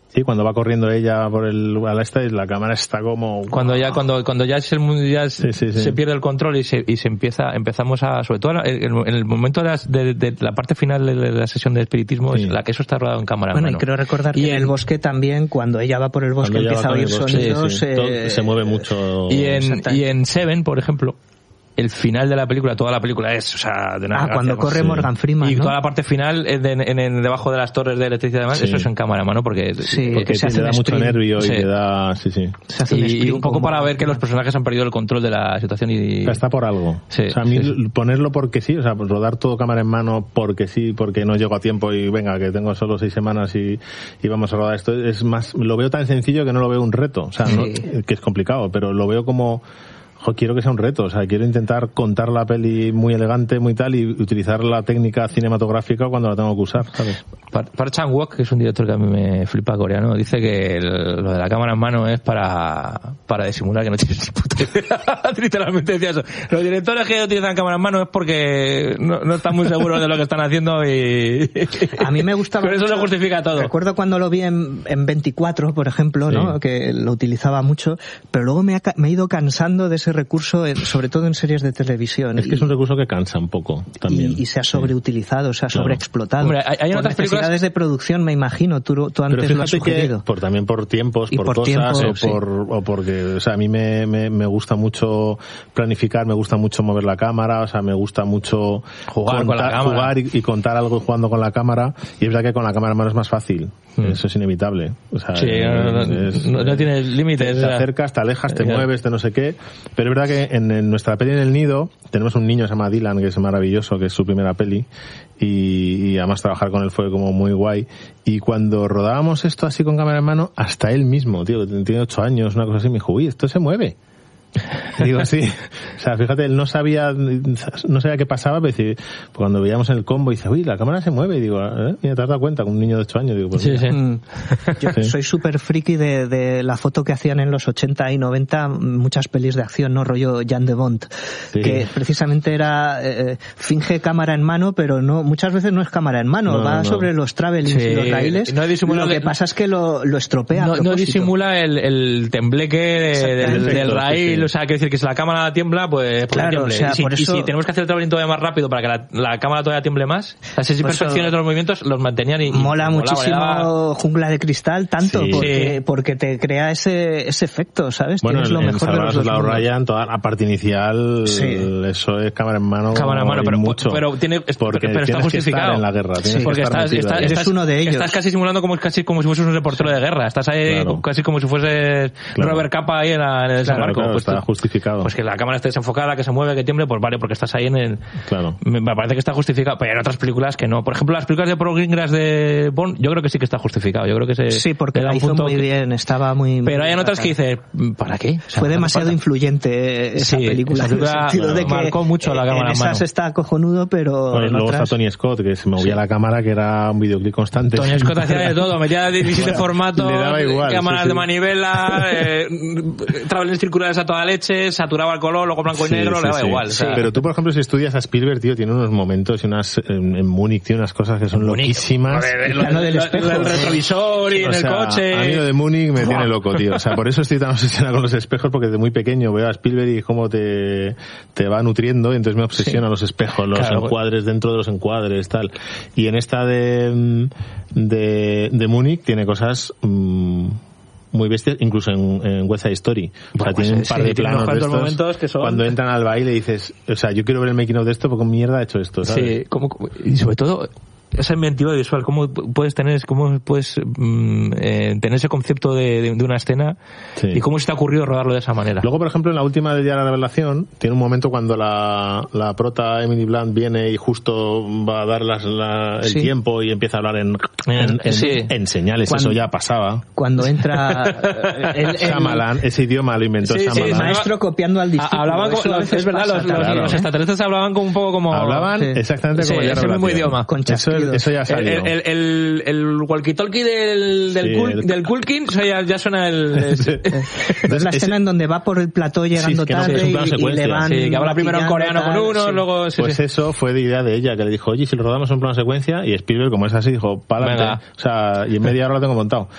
Sí, cuando va corriendo ella por la la cámara está como... Cuando ya se pierde el control y se empezamos a, sobre todo en el momento de la parte final de la sesión de espiritismo, es la que eso está rodado en cámara. Bueno, y creo recordar que en el bosque también, cuando ella va por el bosque empieza a oír sonidos... se mueve mucho. Y en Seven, por ejemplo, el final de la película, toda la película es, o sea, de nada. Cuando corre Morgan Freeman, y ¿no? toda la parte final debajo de las torres de electricidad y demás, eso es en cámara, mano, porque te da mucho nervio y te da, y un poco para ver que los personajes han perdido el control de la situación y... O sea, está por algo. O sea, a mí ponerlo porque sí, o sea, rodar todo cámara en mano porque sí, porque no llego a tiempo y venga, que tengo solo 6 semanas y vamos a rodar esto, es más, lo veo tan sencillo que no lo veo un reto, o sea, que es complicado, pero lo veo como... quiero que sea un reto, o sea, quiero intentar contar la peli muy elegante, muy tal, y utilizar la técnica cinematográfica cuando la tengo que usar, ¿sabes? Park Chan-wook, que es un director que a mí me flipa coreano, dice que lo de la cámara en mano es para disimular que no tienes ni puta idea. Literalmente decía eso. Los directores que utilizan cámara en mano es porque no están muy seguros de lo que están haciendo y... A mí me gustaba Pero eso mucho. se justifica todo. Recuerdo cuando lo vi en 24, por ejemplo, ¿no? Que lo utilizaba mucho, pero luego me he ido cansando de ese recurso, sobre todo en series de televisión. Es que es un recurso que cansa un poco también. Y se ha sobreutilizado, se ha sobreexplotado. Hombre, hay por otras películas de producción, me imagino, tú antes lo has sugerido. También por tiempos, por cosas, o porque, o sea, a mí me gusta mucho planificar, me gusta mucho mover la cámara, o sea, me gusta mucho jugar y contar algo jugando con la cámara, y es verdad que con la cámara en mano es más fácil. Eso es inevitable. O sea, no tienes límites. Te acercas, te alejas, te mueves, te no sé qué. Pero es verdad que en nuestra peli En el Nido tenemos un niño que se llama Dylan, que es maravilloso, que es su primera peli, y además trabajar con él fue como muy guay. Y cuando rodábamos esto así con cámara en mano, hasta él mismo, tío, que tiene 8 años, una cosa así, me dijo, uy, esto se mueve. Digo, sí. O sea, fíjate, él no sabía qué pasaba, pero cuando veíamos en el combo dice, uy, la cámara se mueve, y digo, mira, te has dado cuenta, con un niño de 8 años, digo, pues Yo soy súper friki de la foto que hacían en los 80 y 90 muchas pelis de acción, ¿no? Rollo Jan de Bond, que precisamente era finge cámara en mano, pero no, muchas veces no es cámara en mano, va sobre los travelings y los raíles. Lo que pasa es que lo estropea. No disimula el tembleque del raíl. O sea, quiere decir que si la cámara tiembla, pues claro, tiemble. O sea, y si tenemos que hacer el traveling todavía más rápido para que la cámara todavía tiemble más, las imperfecciones de los movimientos los mantenían y mola muchísimo Jungla de Cristal, tanto porque te crea ese efecto, ¿sabes? Bueno, tienes lo mejor de los dos mundos. Ryan, toda la parte inicial, eso es cámara en mano, pero está justificado en la guerra, porque eres uno de ellos. Estás casi simulando casi como si fueses un reportero de guerra, estás ahí casi como si fueses Robert Capa ahí en el desembarco. Pues está justificado. Pues que la cámara esté desenfocada, que se mueve, que tiemble, pues vale, porque estás ahí en el... Claro. Me parece que está justificado, pero hay otras películas que no. Por ejemplo, las películas de Paul Greengrass de Bond, yo creo que sí que está justificado. Yo creo que sí, porque la hizo muy bien, estaba muy... Pero hay otras que dices, ¿para qué? O sea, fue demasiado influyente esa película. En el sentido de que marcó mucho la cámara en mano. Esas está cojonudo, pero luego está Tony Scott, que se movía la cámara, que era un videoclip constante. Tony Scott hacía de todo, metía 17 formatos, le daba igual, cámaras de manivela, travelings circulares a toda leche, saturaba el color, luego blanco y negro, le daba igual. O sea, pero tú, por ejemplo, si estudias a Spielberg, tío, tiene unos momentos y en Múnich tiene unas cosas que son loquísimas. Lo del retrovisor y en el coche. A mí lo de Múnich me tiene loco, tío. O sea, por eso estoy tan obsesionado con los espejos, porque desde muy pequeño veo a Spielberg y cómo te va nutriendo, y entonces me obsesiona los espejos, los encuadres dentro de los encuadres, tal. Y en esta de Múnich tiene cosas muy bestias, incluso en West Side Story. O sea, tiene un par de planos de estos momentos que son... cuando entran al baile y dices, o sea, yo quiero ver el making of de esto porque mierda ha hecho esto, ¿sabes? Sí, y sobre todo esa inventiva visual, cómo puedes tener ese concepto de una escena y cómo se te ha ocurrido rodarlo de esa manera. Luego, por ejemplo, en la última de Día de la Revelación tiene un momento cuando la prota Emily Blunt viene y justo va a dar el tiempo y empieza a hablar en señales. Eso ya pasaba. Cuando entra Shyamalan, ese idioma lo inventó Shyamalan. El maestro copiando al discípulo. Hablaban es verdad, los extraterrestres hablaban como un poco como... Hablaban exactamente como Día de la Revelación. Ese mismo idioma. Eso ya salió. El walkie-talkie del Culkin, ya suena Es la escena en donde va por el plató llegando tarde y le van... Sí, que habla primero en coreano con uno, luego... Pues eso fue de idea de ella, que le dijo, oye, si lo rodamos en plano secuencia, y Spielberg, como es así, dijo, pa'lante. O sea, y en media hora lo tengo montado.